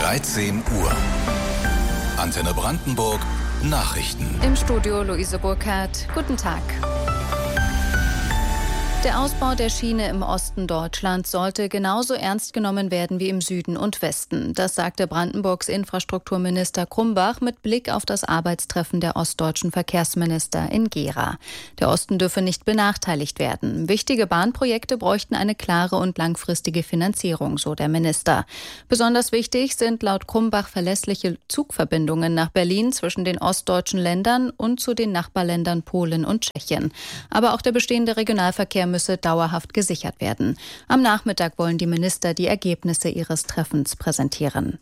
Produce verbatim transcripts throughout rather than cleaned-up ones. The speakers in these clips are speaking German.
dreizehn Uhr. Antenne Brandenburg, Nachrichten. Im Studio Luise Burkhardt. Guten Tag. Der Ausbau der Schiene im Osten Deutschlands sollte genauso ernst genommen werden wie im Süden und Westen. Das sagte Brandenburgs Infrastrukturminister Krumbach mit Blick auf das Arbeitstreffen der ostdeutschen Verkehrsminister in Gera. Der Osten dürfe nicht benachteiligt werden. Wichtige Bahnprojekte bräuchten eine klare und langfristige Finanzierung, so der Minister. Besonders wichtig sind laut Krumbach verlässliche Zugverbindungen nach Berlin zwischen den ostdeutschen Ländern und zu den Nachbarländern Polen und Tschechien. Aber auch der bestehende Regionalverkehr müsse dauerhaft gesichert werden. Am Nachmittag wollen die Minister die Ergebnisse ihres Treffens präsentieren.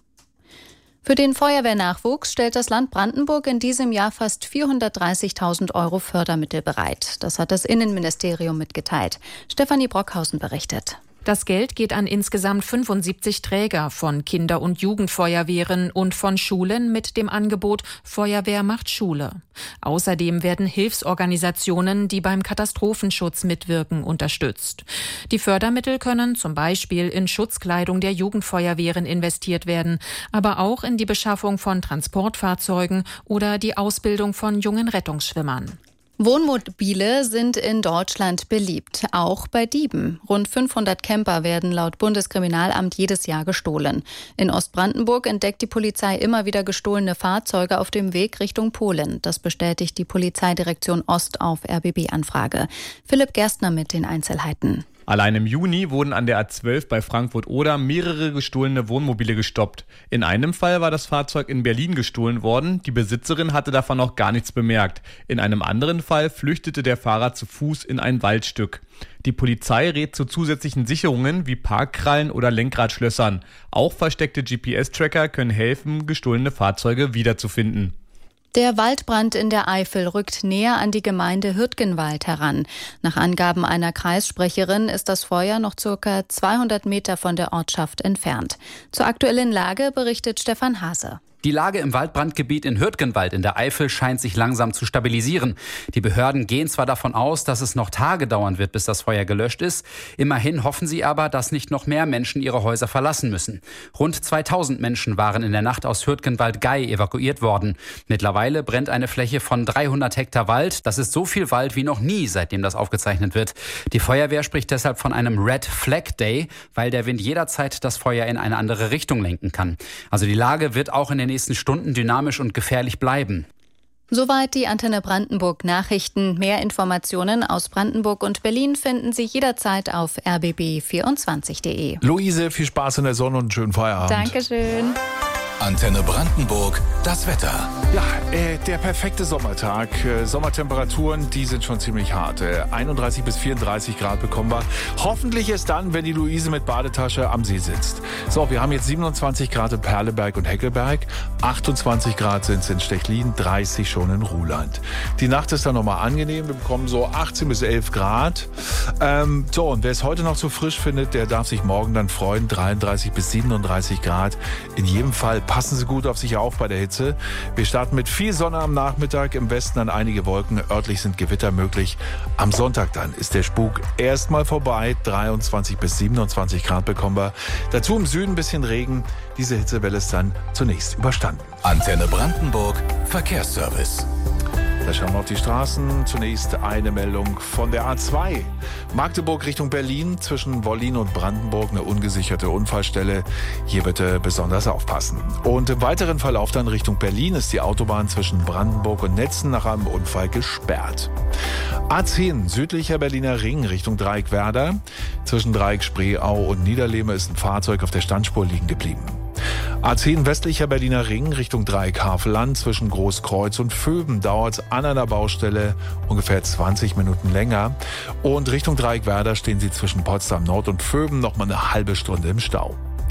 Für den Feuerwehrnachwuchs stellt das Land Brandenburg in diesem Jahr fast vierhundertdreißigtausend Euro Fördermittel bereit. Das hat das Innenministerium mitgeteilt. Stefanie Brockhausen berichtet. Das Geld geht an insgesamt fünfundsiebzig Träger von Kinder- und Jugendfeuerwehren und von Schulen mit dem Angebot Feuerwehr macht Schule. Außerdem werden Hilfsorganisationen, die beim Katastrophenschutz mitwirken, unterstützt. Die Fördermittel können zum Beispiel in Schutzkleidung der Jugendfeuerwehren investiert werden, aber auch in die Beschaffung von Transportfahrzeugen oder die Ausbildung von jungen Rettungsschwimmern. Wohnmobile sind in Deutschland beliebt, auch bei Dieben. Rund fünfhundert Camper werden laut Bundeskriminalamt jedes Jahr gestohlen. In Ostbrandenburg entdeckt die Polizei immer wieder gestohlene Fahrzeuge auf dem Weg Richtung Polen. Das bestätigt die Polizeidirektion Ost auf R B B-Anfrage. Philipp Gerstner mit den Einzelheiten. Allein im Juni wurden an der A zwölf bei Frankfurt-Oder mehrere gestohlene Wohnmobile gestoppt. In einem Fall war das Fahrzeug in Berlin gestohlen worden. Die Besitzerin hatte davon noch gar nichts bemerkt. In einem anderen Fall flüchtete der Fahrer zu Fuß in ein Waldstück. Die Polizei rät zu zusätzlichen Sicherungen wie Parkkrallen oder Lenkradschlössern. Auch versteckte G P S-Tracker können helfen, gestohlene Fahrzeuge wiederzufinden. Der Waldbrand in der Eifel rückt näher an die Gemeinde Hürtgenwald heran. Nach Angaben einer Kreissprecherin ist das Feuer noch ca. zweihundert Meter von der Ortschaft entfernt. Zur aktuellen Lage berichtet Stefan Hase. Die Lage im Waldbrandgebiet in Hürtgenwald in der Eifel scheint sich langsam zu stabilisieren. Die Behörden gehen zwar davon aus, dass es noch Tage dauern wird, bis das Feuer gelöscht ist. Immerhin hoffen sie aber, dass nicht noch mehr Menschen ihre Häuser verlassen müssen. Rund zweitausend Menschen waren in der Nacht aus Hürtgenwald-Gei evakuiert worden. Mittlerweile brennt eine Fläche von dreihundert Hektar Wald. Das ist so viel Wald wie noch nie, seitdem das aufgezeichnet wird. Die Feuerwehr spricht deshalb von einem Red Flag Day, weil der Wind jederzeit das Feuer in eine andere Richtung lenken kann. Also die Lage wird auch in den nächsten Stunden dynamisch und gefährlich bleiben. Soweit die Antenne Brandenburg Nachrichten. Mehr Informationen aus Brandenburg und Berlin finden Sie jederzeit auf r b b vierundzwanzig punkt d e. Luise, viel Spaß in der Sonne und einen schönen Feierabend. Dankeschön. Antenne Brandenburg, das Wetter. Ja, äh, der perfekte Sommertag. Äh, Sommertemperaturen, die sind schon ziemlich hart. Äh, einunddreißig bis vierunddreißig Grad bekommen wir. Hoffentlich ist dann, wenn die Luise mit Badetasche am See sitzt. So, wir haben jetzt siebenundzwanzig Grad in Perleberg und Heckelberg, achtundzwanzig Grad sind es in Stechlin, dreißig schon in Ruhland. Die Nacht ist dann nochmal angenehm. Wir bekommen so achtzehn bis elf Grad. Ähm, so, und wer es heute noch so frisch findet, der darf sich morgen dann freuen. dreiunddreißig bis siebenunddreißig Grad. In jedem Fall passen Sie gut auf sich auf bei der Hitze. Wir starten mit viel Sonne am Nachmittag, im Westen dann einige Wolken, örtlich sind Gewitter möglich. Am Sonntag dann ist der Spuk erstmal vorbei, dreiundzwanzig bis siebenundzwanzig Grad bekommen wir. Dazu im Süden ein bisschen Regen, diese Hitzewelle ist dann zunächst überstanden. Antenne Brandenburg, Verkehrsservice. Da schauen wir auf die Straßen. Zunächst eine Meldung von der A zwei. Magdeburg Richtung Berlin, zwischen Wollin und Brandenburg eine ungesicherte Unfallstelle. Hier bitte besonders aufpassen. Und im weiteren Verlauf dann Richtung Berlin ist die Autobahn zwischen Brandenburg und Netzen nach einem Unfall gesperrt. A zehn, südlicher Berliner Ring Richtung Dreieckwerder. Zwischen Dreieck Spreeau und Niederlehme ist ein Fahrzeug auf der Standspur liegen geblieben. A zehn westlicher Berliner Ring Richtung Dreieck Havelland, zwischen Großkreuz und Vöben dauert es an einer Baustelle ungefähr zwanzig Minuten länger. Und Richtung Dreieckwerder stehen Sie zwischen Potsdam Nord und Vöben noch mal eine halbe Stunde im Stau.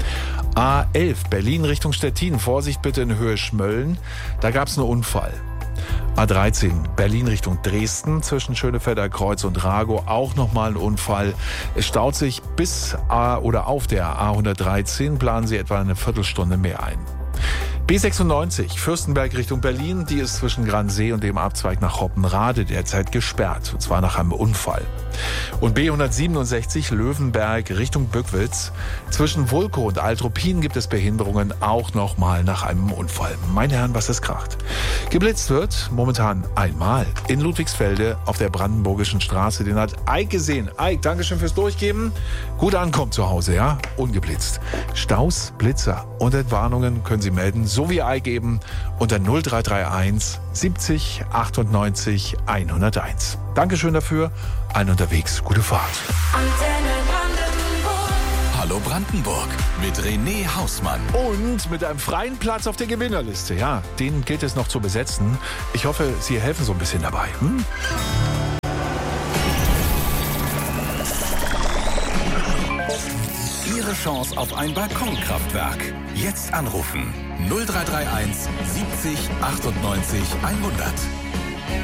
A elf Berlin Richtung Stettin, Vorsicht bitte in Höhe Schmölln, da gab es einen Unfall. A dreizehn Berlin Richtung Dresden, zwischen Schönefelder Kreuz und Rago auch nochmal ein Unfall. Es staut sich bis A oder auf der A hundertdreizehn, planen Sie etwa eine Viertelstunde mehr ein. B sechsundneunzig, Fürstenberg Richtung Berlin, die ist zwischen Gransee und dem Abzweig nach Hoppenrade derzeit gesperrt, und zwar nach einem Unfall. Und B hundertsiebenundsechzig, Löwenberg Richtung Bückwitz, zwischen Vulko und Altruppin gibt es Behinderungen, auch nochmal nach einem Unfall. Meine Herren, was es kracht. Geblitzt wird momentan einmal in Ludwigsfelde auf der Brandenburgischen Straße. Den hat Eik gesehen. Eik, Dankeschön fürs Durchgeben. Gut ankommen zu Hause, ja? Ungeblitzt. Staus, Blitzer und Entwarnungen können Sie melden, so wie Eik eben, unter null drei drei eins siebzig achtundneunzig hunderteins. Dankeschön dafür. Allen unterwegs, gute Fahrt. Hallo Brandenburg mit René Hausmann. Und mit einem freien Platz auf der Gewinnerliste. Ja, den gilt es noch zu besetzen. Ich hoffe, Sie helfen so ein bisschen dabei. Hm? Ihre Chance auf ein Balkonkraftwerk. Jetzt anrufen. null drei drei eins siebzig achtundneunzig hundert.